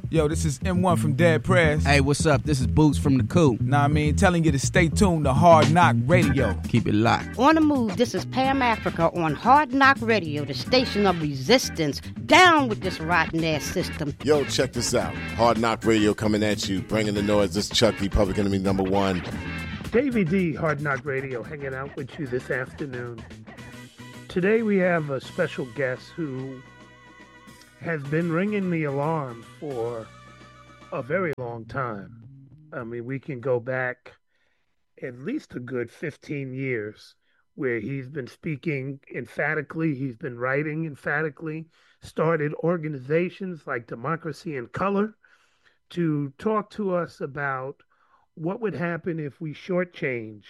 Yo, this is M1 from Dead Press. Hey, what's up? This is Boots from The Coup. Nah, I mean, telling you to stay tuned to Hard Knock Radio. Keep it locked. On the move, this is Pam Africa on Hard Knock Radio, the station of resistance. Down with this rotten-ass system. Yo, check this out. Hard Knock Radio coming at you, bringing the noise. This is Chuck D, Public Enemy #1. Davey D, Hard Knock Radio, hanging out with you this afternoon. Today we have a special guest who has been ringing the alarm for a very long time. I mean, we can go back at least a good 15 years where he's been speaking emphatically, he's been writing emphatically, started organizations like Democracy in Color to talk to us about what would happen if we shortchange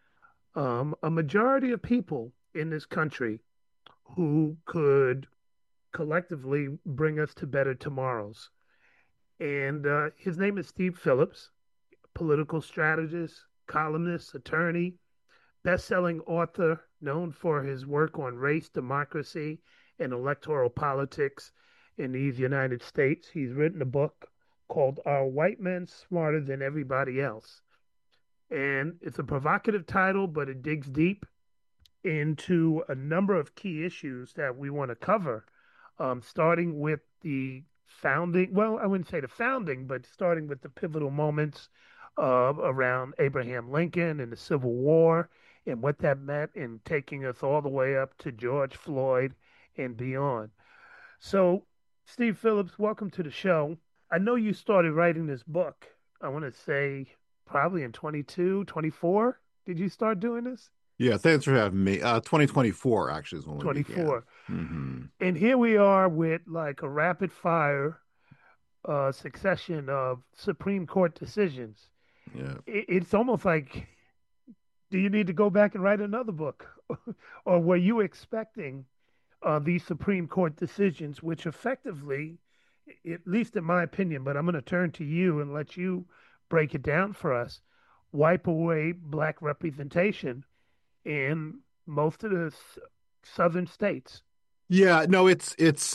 a majority of people in this country who could collectively bring us to better tomorrows. And his name is Steve Phillips, political strategist, columnist, attorney, best-selling author known for his work on race, democracy, and electoral politics in these United States. He's written a book called Are White Men Smarter Than Everybody Else? And it's a provocative title, but it digs deep into a number of key issues that we want to cover. Starting with the founding, well, I wouldn't say the founding, but starting with the pivotal moments around Abraham Lincoln and the Civil War and what that meant, and taking us all the way up to George Floyd and beyond. So, Steve Phillips, welcome to the show. I know you started writing this book, I want to say probably in 22, 24. Did you start doing this? Yeah, thanks for having me. 2024 actually is when we 24. Mm-hmm. And here we are with like a rapid fire succession of Supreme Court decisions. Yeah. It's almost like, do you need to go back and write another book? Or were you expecting these Supreme Court decisions, which effectively, at least in my opinion, but I'm going to turn to you and let you break it down for us, wipe away Black representation in most of the southern states? Yeah, no, it's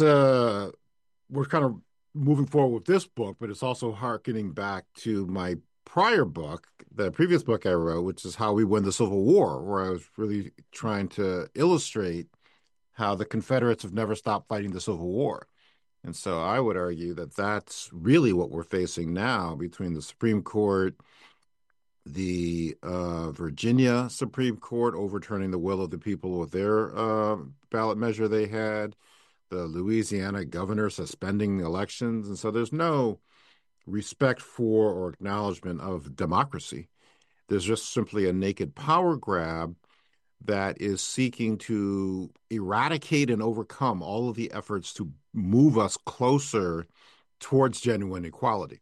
we're kind of moving forward with this book, but it's also hearkening back to my prior book, the previous book I wrote, which is How We Win the Civil War, where I was really trying to illustrate how the Confederates have never stopped fighting the Civil War. And so I would argue that that's really what we're facing now between the Supreme Court, the Virginia Supreme Court overturning the will of the people with their ballot measure they had, the Louisiana governor suspending elections. And so there's no respect for or acknowledgement of democracy. There's just simply a naked power grab that is seeking to eradicate and overcome all of the efforts to move us closer towards genuine equality.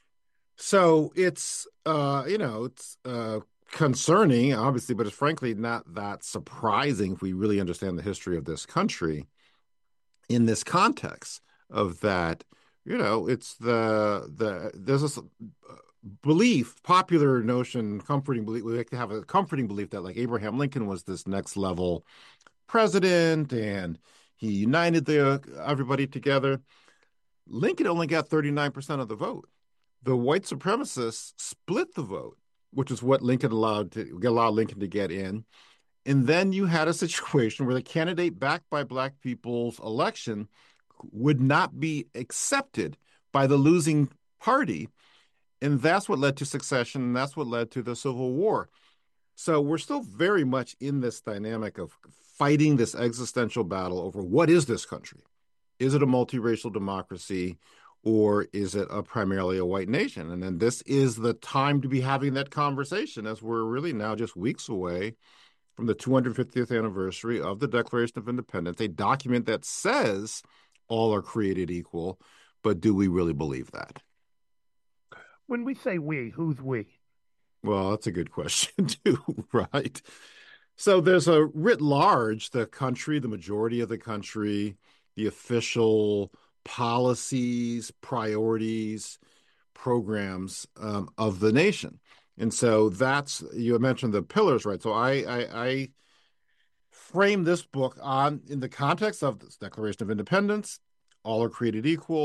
So it's, it's concerning, obviously, but it's frankly not that surprising if we really understand the history of this country in this context of that, it's there's this belief, popular notion, comforting belief. We like to have a comforting belief that like Abraham Lincoln was this next level president and he united everybody together. Lincoln only got 39% of the vote. The white supremacists split the vote, which is what Lincoln allowed Lincoln to get in. And then you had a situation where the candidate backed by Black people's election would not be accepted by the losing party. And that's what led to secession, and that's what led to the Civil War. So we're still very much in this dynamic of fighting this existential battle over what is this country? Is it a multiracial democracy? Or is it primarily a white nation? And then this is the time to be having that conversation, as we're really now just weeks away from the 250th anniversary of the Declaration of Independence, a document that says all are created equal. But do we really believe that? When we say we, who's we? Well, that's a good question too, right? So there's a writ large, the country, the majority of the country, the official policies, priorities, programs of the nation. And so that's, you mentioned the pillars, right? So I frame this book in the context of this Declaration of Independence, all are created equal,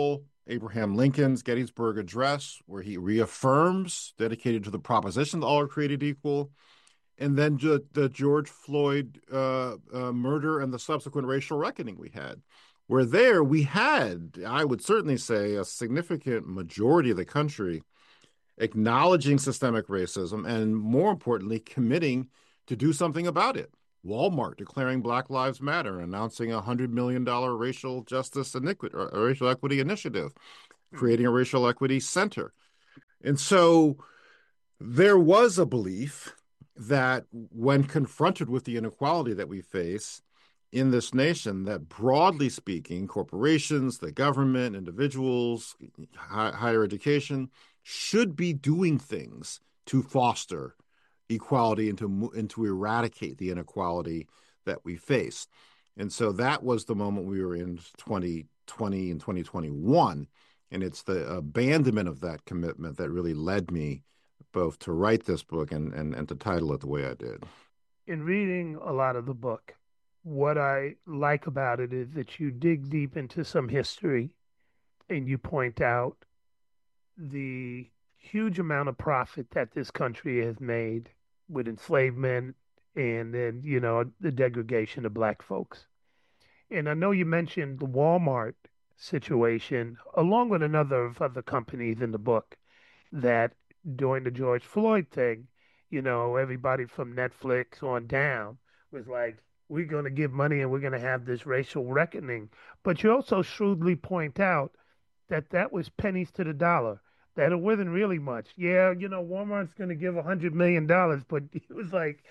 Abraham Lincoln's Gettysburg Address, where he reaffirms, dedicated to the proposition that all are created equal, and then the George Floyd murder and the subsequent racial reckoning we had, where there we had, I would certainly say, a significant majority of the country acknowledging systemic racism and, more importantly, committing to do something about it. Walmart declaring Black Lives Matter, announcing a $100 million racial justice racial equity initiative, creating a racial equity center. And so there was a belief that when confronted with the inequality that we face in this nation, that broadly speaking, corporations, the government, individuals, higher education should be doing things to foster equality and to eradicate the inequality that we face. And so that was the moment we were in 2020 and 2021. And it's the abandonment of that commitment that really led me both to write this book and to title it the way I did. In reading a lot of the book, what I like about it is that you dig deep into some history and you point out the huge amount of profit that this country has made with enslavement and then, the degradation of Black folks. And I know you mentioned the Walmart situation, along with a number of other companies in the book, that during the George Floyd thing, everybody from Netflix on down was like, we're going to give money and we're going to have this racial reckoning. But you also shrewdly point out that was pennies to the dollar, that it wasn't really much. Yeah, Walmart's going to give $100 million, but it was like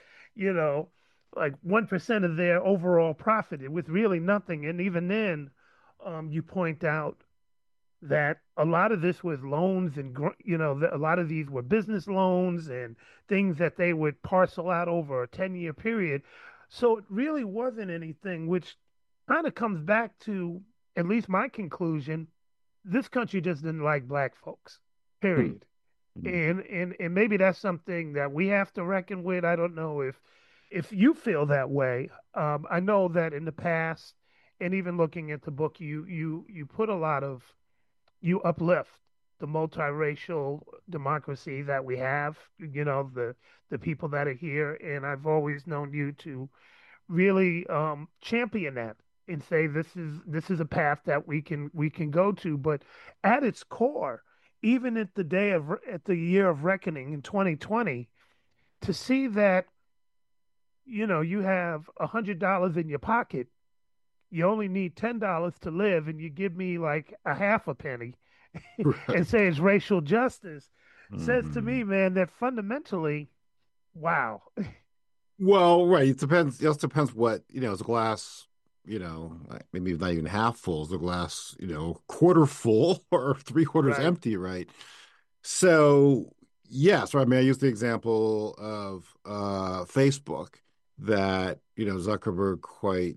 1% of their overall profit. It was really nothing. And even then, you point out that a lot of this was loans and, a lot of these were business loans and things that they would parcel out over a 10-year period. So it really wasn't anything, which kind of comes back to, at least my conclusion, this country just didn't like Black folks, period. And maybe that's something that we have to reckon with. I don't know if you feel that way. I know that in the past, and even looking at the book, you put a lot of, you uplift the multiracial democracy that we have, the people that are here. And I've always known you to really champion that and say this is a path that we can go to. But at its core, even at the year of reckoning in 2020, to see that you have $100 in your pocket, you only need $10 to live, and you give me like a half a penny and say it's racial justice, says to me, man, that fundamentally, wow. Well, right. It just depends what, is a glass, maybe not even half full, is a glass, quarter full or three-quarters empty, right? So, yes, right. I mean, I use the example of Facebook that, Zuckerberg quite,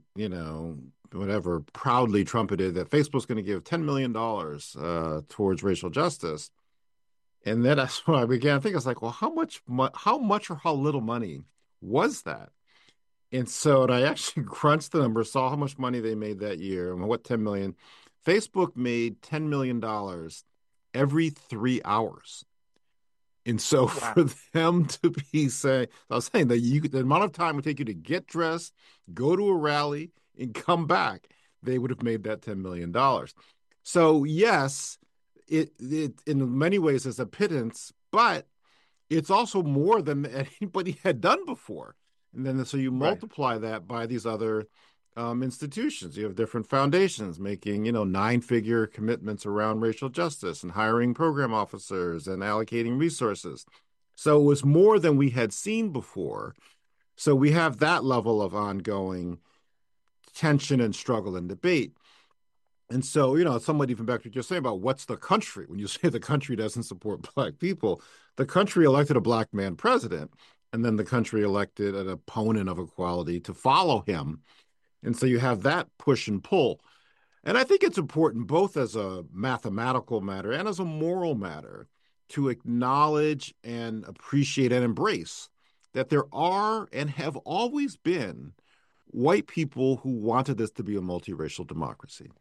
proudly trumpeted that Facebook's going to give $10 million towards racial justice. And then that's when I began to think, I was like, well, how much or how little money was that? And so I actually crunched the numbers, saw how much money they made that year, and what 10 million. Facebook made $10 million every 3 hours. And so for them to be saying, I was saying that the amount of time it would take you to get dressed, go to a rally, and come back, they would have made that $10 million. So yes, it in many ways is a pittance, but it's also more than anybody had done before. And then so you multiply that by these other institutions. You have different foundations making, 9-figure commitments around racial justice and hiring program officers and allocating resources. So it was more than we had seen before. So we have that level of ongoing tension and struggle and debate. And so, somewhat even back to what you're saying about what's the country. When you say the country doesn't support Black people, the country elected a Black man president, and then the country elected an opponent of equality to follow him. And so you have that push and pull. And I think it's important both as a mathematical matter and as a moral matter to acknowledge and appreciate and embrace that there are and have always been white people who wanted this to be a multiracial democracy.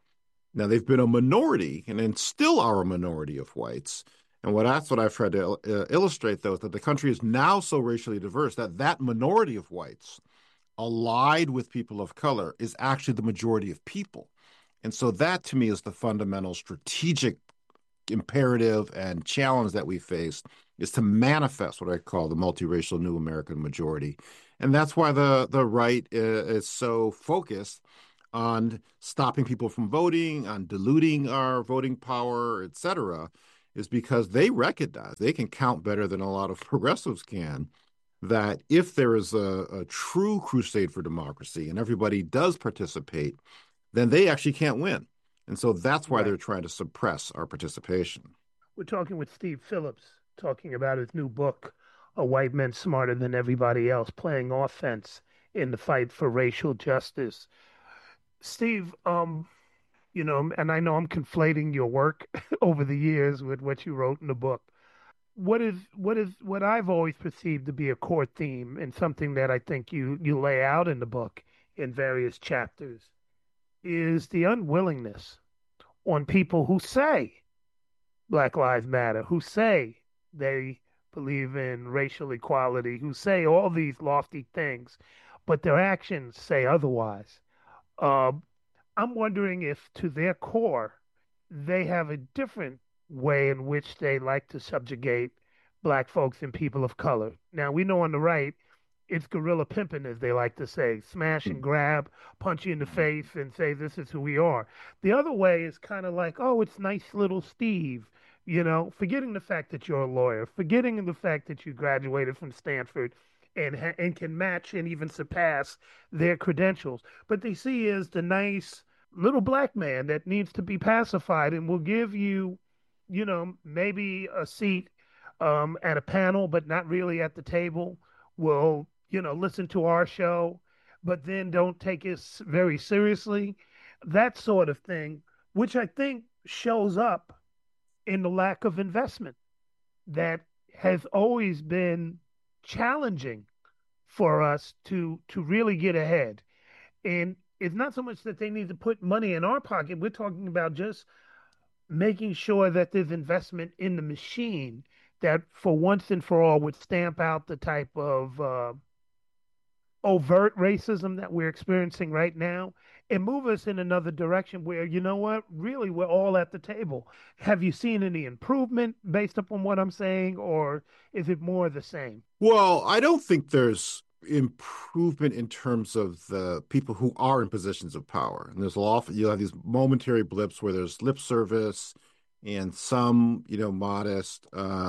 Now, they've been a minority and then still are a minority of whites. And that's what I've tried to illustrate, though, is that the country is now so racially diverse that that minority of whites allied with people of color is actually the majority of people. And so that, to me, is the fundamental strategic imperative and challenge that we face, is to manifest what I call the multiracial new American majority. And that's why the right is so focused on stopping people from voting, on diluting our voting power, et cetera, is because they recognize, they can count better than a lot of progressives can, that if there is a true crusade for democracy and everybody does participate, then they actually can't win. And so that's why they're trying to suppress our participation. We're talking with Steve Phillips, talking about his new book, A White Man Smarter Than Everybody Else, Playing Offense in the Fight for Racial Justice. Steve, and I know I'm conflating your work over the years with what you wrote in the book. What I've always perceived to be a core theme and something that I think you lay out in the book in various chapters is the unwillingness on people who say Black Lives Matter, who say they believe in racial equality, who say all these lofty things, but their actions say otherwise. Uh, I'm wondering if to their core, they have a different way in which they like to subjugate black folks and people of color. Now, we know on the right, it's guerrilla pimping, as they like to say, smash and grab, punch you in the face and say, this is who we are. The other way is kind of like, oh, it's nice little Steve, forgetting the fact that you're a lawyer, forgetting the fact that you graduated from Stanford and can match and even surpass their credentials. But they see as the nice little black man that needs to be pacified and will give you, maybe a seat at a panel, but not really at the table, will, listen to our show, but then don't take us very seriously. That sort of thing, which I think shows up in the lack of investment that has always been challenging for us to really get ahead. And it's not so much that they need to put money in our pocket. We're talking about just making sure that there's investment in the machine that for once and for all would stamp out the type of overt racism that we're experiencing right now and move us in another direction where, you know what, really we're all at the table. Have you seen any improvement based upon what I'm saying, or is it more the same? Well, I don't think there's improvement in terms of the people who are in positions of power. And you'll have these momentary blips where there's lip service and some, modest,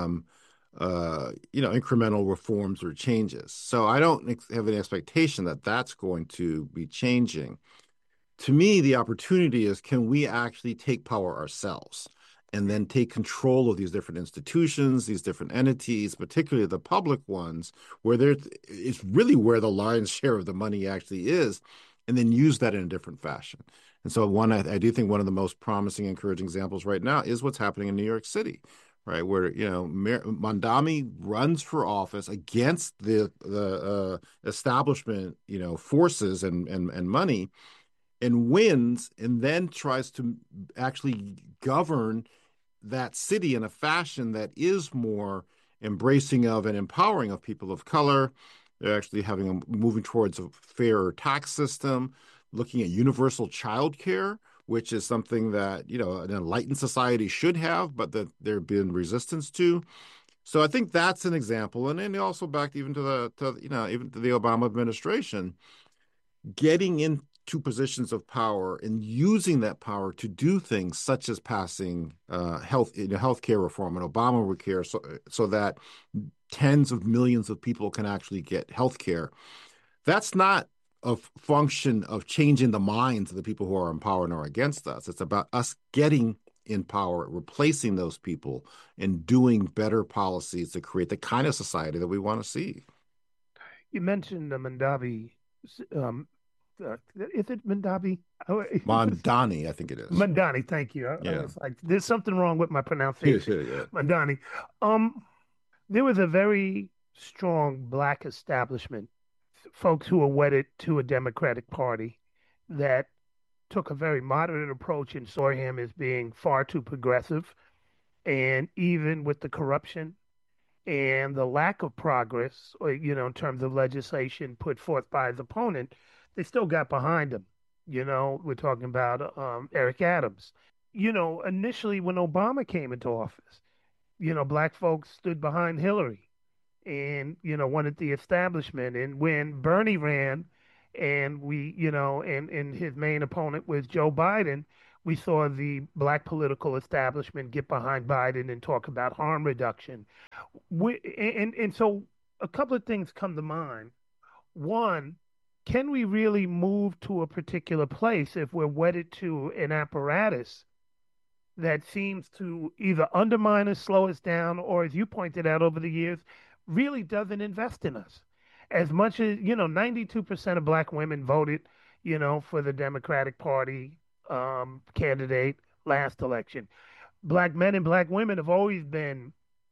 incremental reforms or changes. So I don't have an expectation that that's going to be changing. To me, the opportunity is, can we actually take power ourselves and then take control of these different institutions, these different entities, particularly the public ones, where it's really where the lion's share of the money actually is, and then use that in a different fashion. And so I do think one of the most promising, encouraging examples right now is what's happening in New York City, right? Where, Mamdani runs for office against the establishment, forces and money, and wins, and then tries to actually govern that city in a fashion that is more embracing of and empowering of people of color. They're actually moving towards a fairer tax system, looking at universal child care, which is something that, an enlightened society should have, but that there have been resistance to. So I think that's an example. And then also back even to even to the Obama administration, getting into positions of power and using that power to do things such as passing healthcare reform and Obamacare, so that tens of millions of people can actually get healthcare. That's not a function of changing the minds of the people who are in power and are against us. It's about us getting in power, replacing those people, and doing better policies to create the kind of society that we want to see. You mentioned the Mandabi. Is it Mandabi? Mamdani, I think it is. Mamdani, thank you. I was like, there's something wrong with my pronunciation. Yeah. Mamdani. There was a very strong black establishment, folks who are wedded to a Democratic Party, that took a very moderate approach and saw him as being far too progressive. And even with the corruption and the lack of progress, or, in terms of legislation put forth by his opponent, they still got behind him. We're talking about Eric Adams. Initially when Obama came into office, black folks stood behind Hillary and, wanted the establishment. And when Bernie ran and and his main opponent was Joe Biden, we saw the black political establishment get behind Biden and talk about harm reduction. So a couple of things come to mind. One, can we really move to a particular place if we're wedded to an apparatus that seems to either undermine us, slow us down, or, as you pointed out over the years, really doesn't invest in us? As much as, 92% of black women voted, for the Democratic Party candidate last election. Black men and black women have always been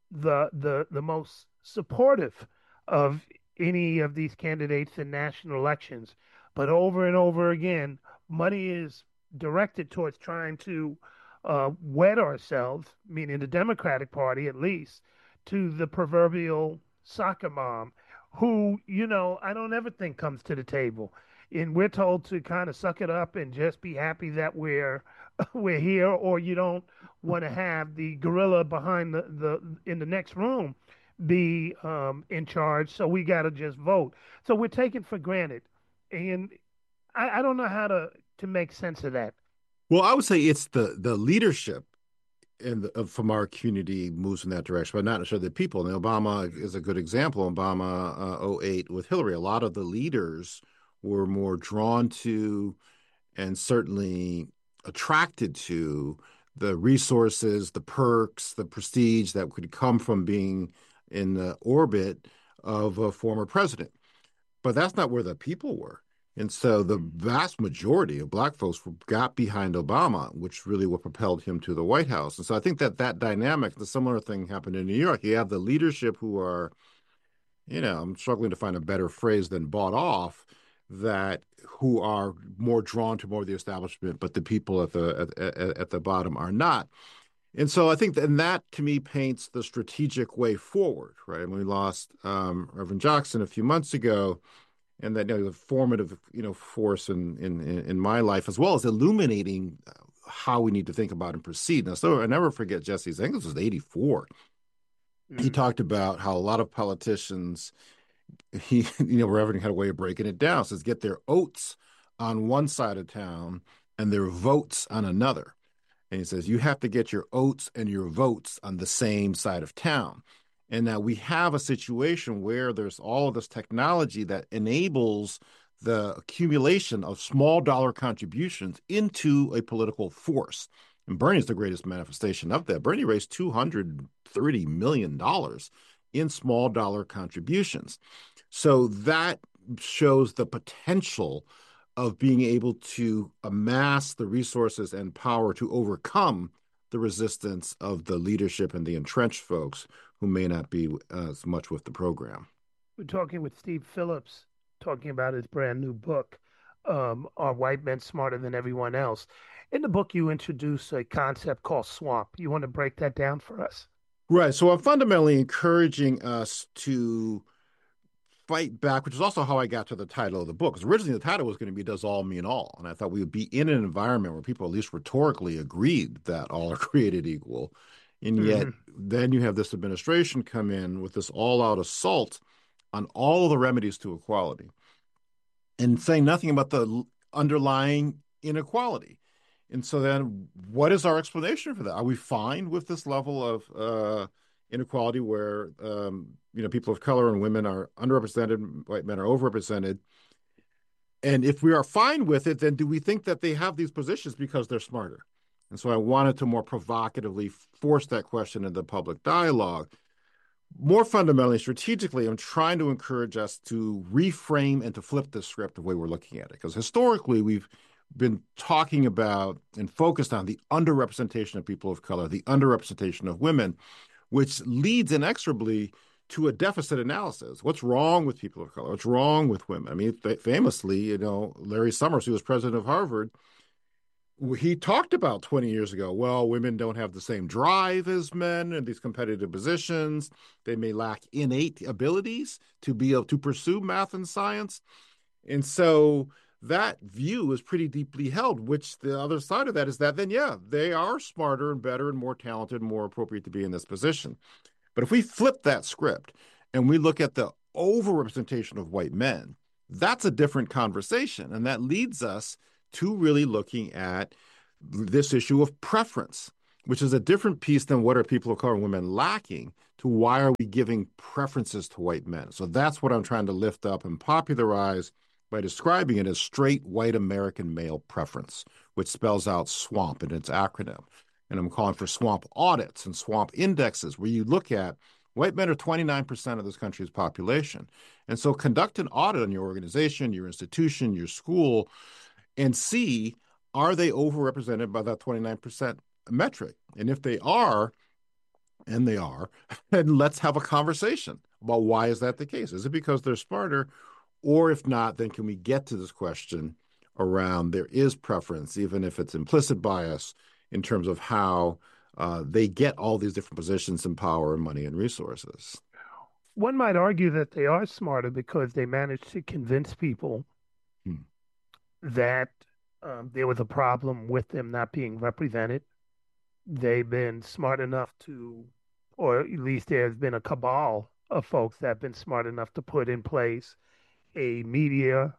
the most supportive of any of these candidates in national elections. But over and over again, money is directed towards trying to wed ourselves, meaning the Democratic Party at least, to the proverbial soccer mom who, I don't ever think comes to the table. And we're told to kind of suck it up and just be happy that we're here, or you don't want to have the gorilla behind the in the next room be in charge. So we got to just vote. So we're taken for granted. And I don't know how to make sense of that. Well, I would say it's the leadership from our community moves in that direction, but not necessarily the people. And Obama is a good example. Obama 08 with Hillary, a lot of the leaders were more drawn to and certainly attracted to the resources, the perks, the prestige that could come from being in the orbit of a former president. But that's not where the people were. And so the vast majority of black folks got behind Obama, which really what propelled him to the White House. And so I think that dynamic, the similar thing happened in New York. You have the leadership who are, I'm struggling to find a better phrase than bought off, who are more drawn to more of the establishment, but the people at the bottom are not. And so I think that to me paints the strategic way forward, right? And we lost Reverend Jackson a few months ago. And that the formative, force in my life, as well as illuminating how we need to think about and proceed. Now, so I never forget Jesse's. I think this was 84. Mm-hmm. He talked about how a lot of politicians, Reverend had a way of breaking it down. Says get their oats on one side of town and their votes on another. And he says you have to get your oats and your votes on the same side of town. And now we have a situation where there's all of this technology that enables the accumulation of small dollar contributions into a political force. And Bernie is the greatest manifestation of that. Bernie raised $230 million in small dollar contributions. So that shows the potential of being able to amass the resources and power to overcome the resistance of the leadership and the entrenched folks who may not be as much with the program. We're talking with Steve Phillips, talking about his brand new book, Are White Men Smarter Than Everyone Else? In the book, you introduce a concept called swamp. You want to break that down for us? Right. So I'm fundamentally encouraging us to fight back, which is also how I got to the title of the book. Because originally the title was going to be Does All Mean All? And I thought we would be in an environment where people at least rhetorically agreed that all are created equal. And yet then you have this administration come in with this all-out assault on all of the remedies to equality and saying nothing about the underlying inequality. And so then what is our explanation for that? Are we fine with this level of inequality where people of color and women are underrepresented, white men are overrepresented? And if we are fine with it, then do we think that they have these positions because they're smarter? And so I wanted to more provocatively force that question into public dialogue. More fundamentally, strategically, I'm trying to encourage us to reframe and to flip the script the way we're looking at it. Because historically, we've been talking about and focused on the underrepresentation of people of color, the underrepresentation of women, which leads inexorably to a deficit analysis. What's wrong with people of color? What's wrong with women? I mean, famously, Larry Summers, who was president of Harvard, he talked about 20 years ago, well, women don't have the same drive as men in these competitive positions. They may lack innate abilities to be able to pursue math and science. And so that view is pretty deeply held, which the other side of that is that then, yeah, they are smarter and better and more talented and more appropriate to be in this position. But if we flip that script and we look at the overrepresentation of white men, that's a different conversation. And that leads us to really looking at this issue of preference, which is a different piece than what are people of color and women lacking to why are we giving preferences to white men. So that's what I'm trying to lift up and popularize by describing it as straight white American male preference, which spells out SWAMP in its acronym. And I'm calling for SWAMP audits and SWAMP indexes, where you look at white men are 29% of this country's population. And so conduct an audit on your organization, your institution, your school, and see, are they overrepresented by that 29% metric? And if they are, and they are, then let's have a conversation about why is that the case? Is it because they're smarter? Or if not, then can we get to this question around there is preference, even if it's implicit bias in terms of how they get all these different positions and power and money and resources? One might argue that they are smarter because they managed to convince people that there was a problem with them not being represented. They've been smart enough to, or at least there's been a cabal of folks that have been smart enough to put in place a media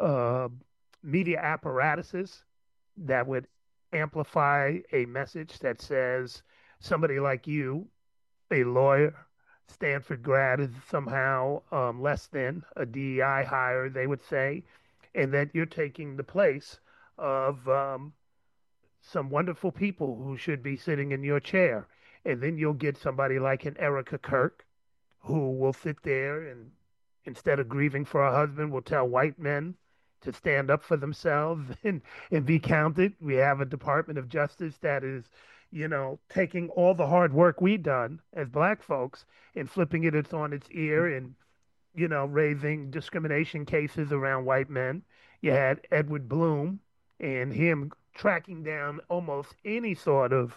apparatuses that would amplify a message that says somebody like you, a lawyer, Stanford grad, is somehow less than a DEI hire, they would say, and that you're taking the place of some wonderful people who should be sitting in your chair. And then you'll get somebody like an Erica Kirk who will sit there and instead of grieving for her husband, will tell white men to stand up for themselves and be counted. We have a Department of Justice that is, taking all the hard work we've done as black folks and flipping it on its ear and, raising discrimination cases around white men. You had Edward Bloom and him tracking down almost any sort of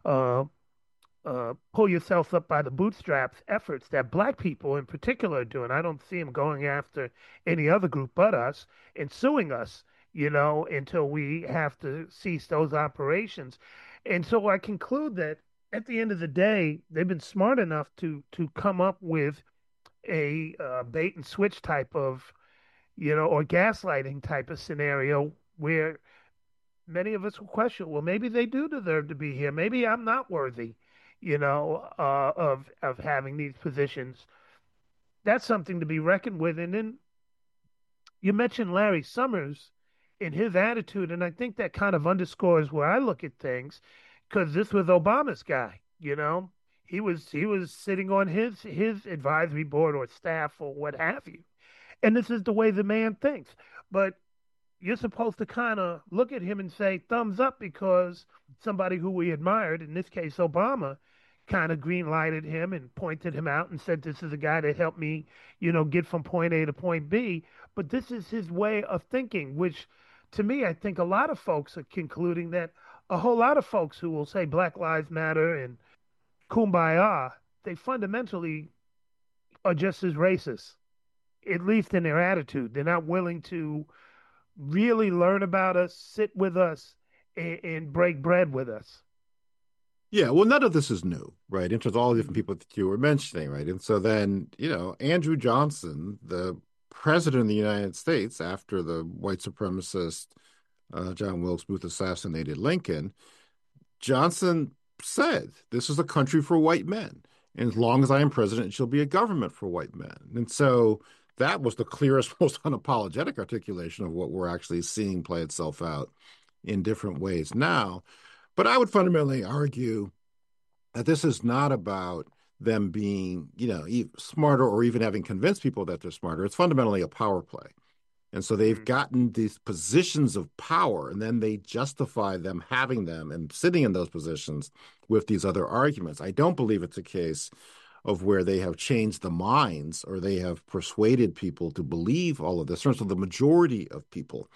pull yourself up by the bootstraps efforts that black people in particular are doing. I don't see him going after any other group but us and suing us, until we have to cease those operations. And so I conclude that at the end of the day, they've been smart enough to come up with a bait and switch type of, or gaslighting type of scenario where many of us will question, well, maybe they do deserve to be here. Maybe I'm not worthy, of having these positions. That's something to be reckoned with. And then you mentioned Larry Summers and his attitude, and I think that kind of underscores where I look at things, because this was Obama's guy. He was sitting on his advisory board or staff or what have you, and this is the way the man thinks. But you're supposed to kind of look at him and say thumbs up because somebody who we admired, in this case Obama, kind of green lighted him and pointed him out and said, this is a guy that helped me, get from point A to point B. But this is his way of thinking, which to me, I think a lot of folks are concluding that a whole lot of folks who will say Black Lives Matter and Kumbaya, they fundamentally are just as racist, at least in their attitude. They're not willing to really learn about us, sit with us, and break bread with us. Yeah, well, none of this is new, right? In terms of all the different people that you were mentioning, right? And so then, Andrew Johnson, the president of the United States, after the white supremacist John Wilkes Booth assassinated Lincoln, Johnson said, this is a country for white men. And as long as I am president, it shall be a government for white men. And so that was the clearest, most unapologetic articulation of what we're actually seeing play itself out in different ways now. But I would fundamentally argue that this is not about them being, smarter or even having convinced people that they're smarter. It's fundamentally a power play. And so they've gotten these positions of power, and then they justify them having them and sitting in those positions with these other arguments. I don't believe it's a case of where they have changed the minds or they have persuaded people to believe all of this, in terms of the majority of people.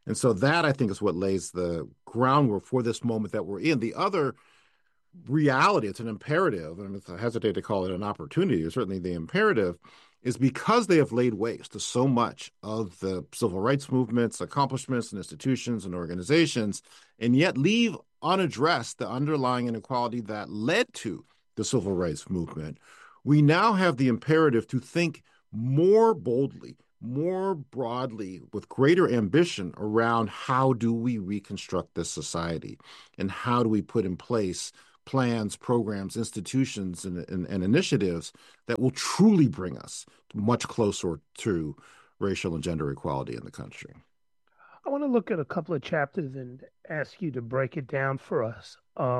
And so that, I think, is what lays the groundwork for this moment that we're in. The other reality, it's an imperative, and I hesitate to call it an opportunity, certainly the imperative, is because they have laid waste to so much of the civil rights movement's accomplishments and institutions and organizations, and yet leave unaddressed the underlying inequality that led to the civil rights movement. We now have the imperative to think more boldly, more broadly, with greater ambition around how do we reconstruct this society and how do we put in place plans, programs, institutions, and initiatives that will truly bring us much closer to racial and gender equality in the country. I want to look at a couple of chapters and ask you to break it down for us.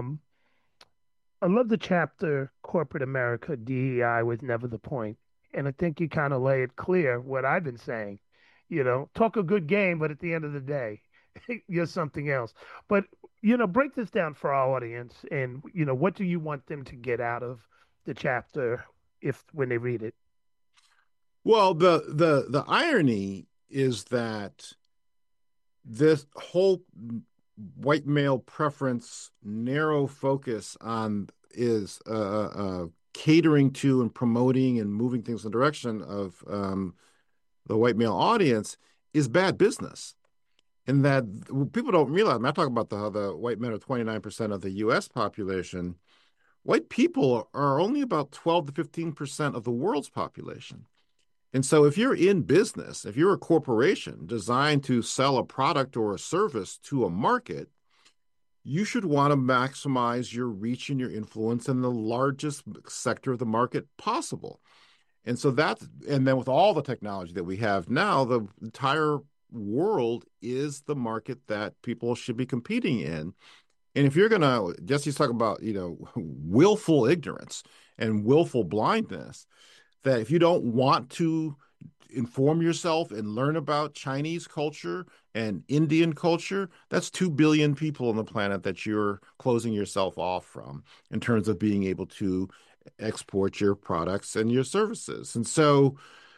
I love the chapter Corporate America, DEI was never the point. And I think you kind of lay it clear what I've been saying. Talk a good game, but at the end of the day, you're something else. But, break this down for our audience and, what do you want them to get out of the chapter when they read it? Well, the irony is that this whole white male preference, narrow focus on is catering to and promoting and moving things in the direction of the white male audience is bad business. And that people don't realize, I talk about the white men are 29% of the U.S. population. White people are only about 12 to 15% of the world's population. And so if you're in business, if you're a corporation designed to sell a product or a service to a market, you should want to maximize your reach and your influence in the largest sector of the market possible. And so and then with all the technology that we have now, the entire world is the market that people should be competing in. And if you're going to, Jesse's talking about, willful ignorance and willful blindness, that if you don't want to inform yourself and learn about Chinese culture and Indian culture, that's 2 billion people on the planet that you're closing yourself off from in terms of being able to export your products and your services. And so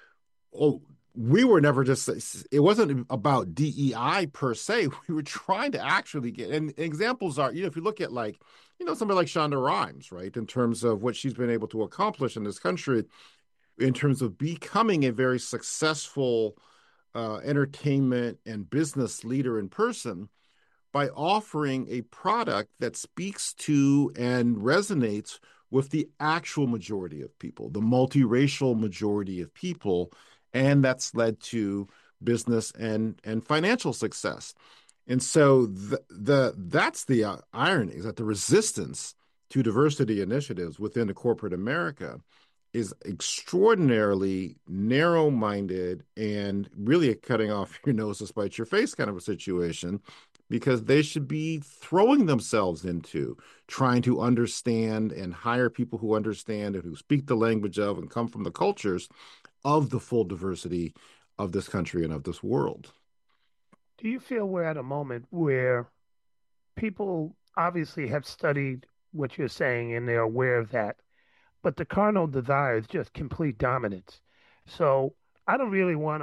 we were never it wasn't about DEI per se. We were trying to actually and examples are, if you look at somebody like Shonda Rhimes, right, in terms of what she's been able to accomplish in this country, in terms of becoming a very successful entertainment and business leader in person by offering a product that speaks to and resonates with the actual majority of people, the multiracial majority of people, and that's led to business and financial success. And so that's the irony, is that the resistance to diversity initiatives within the corporate America is extraordinarily narrow-minded and really a cutting off your nose to spite your face kind of a situation, because they should be throwing themselves into trying to understand and hire people who understand and who speak the language of and come from the cultures of the full diversity of this country and of this world. Do you feel we're at a moment where people obviously have studied what you're saying and they're aware of that, but the carnal desire is just complete dominance? So I don't really want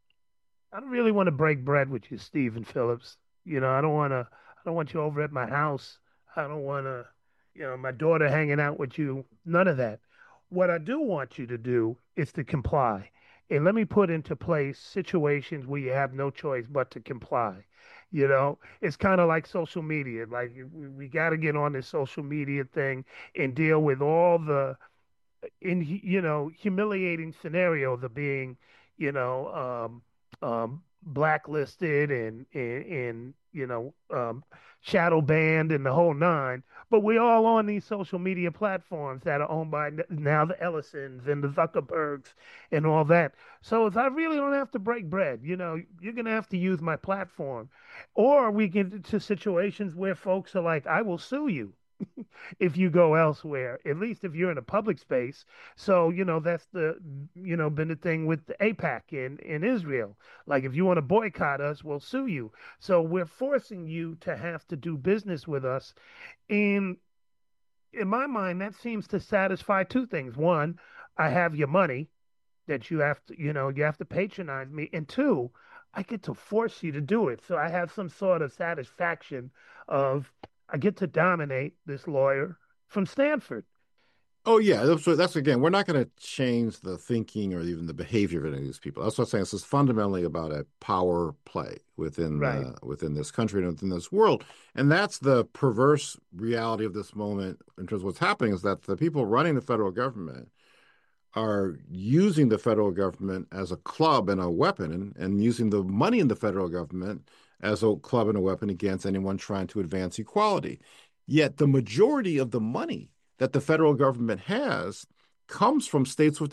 to break bread with you, Stephen Phillips. I don't want you over at my house. I don't want to, my daughter hanging out with you. None of that. What I do want you to do is to comply. And let me put into place situations where you have no choice but to comply. It's kind of like social media. Like we got to get on this social media thing and deal with all the humiliating scenarios of being, blacklisted and shadow banned and the whole nine. But we're all on these social media platforms that are owned by now the Ellisons and the Zuckerbergs and all that. So if I really don't have to break bread, you're going to have to use my platform. Or we get into situations where folks are like, I will sue you if you go elsewhere, at least if you're in a public space. So, that's been the thing with the AIPAC in Israel. Like, if you want to boycott us, we'll sue you. So we're forcing you to have to do business with us. And in my mind, that seems to satisfy two things. One, I have your money that you have to patronize me. And two, I get to force you to do it. So I have some sort of satisfaction of I get to dominate this lawyer from Stanford. Oh yeah, that's again. We're not going to change the thinking or even the behavior of any of these people. That's what I'm saying. This is fundamentally about a power play within Right. within this country and within this world, and that's the perverse reality of this moment in terms of what's happening. Is that the people running the federal government are using the federal government as a club and a weapon, and using the money in the federal government as a club and a weapon against anyone trying to advance equality. Yet the majority of the money that the federal government has comes from states with